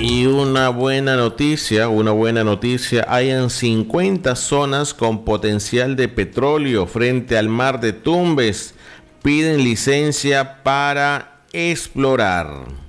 Y una buena noticia, hayan 50 zonas con potencial de petróleo frente al mar de Tumbes. Piden licencia para explorar.